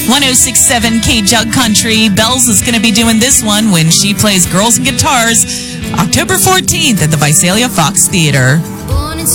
106.7 K Jug Country. Bells is going to be doing this one when she plays Girls and Guitars October 14th at the Visalia Fox Theater.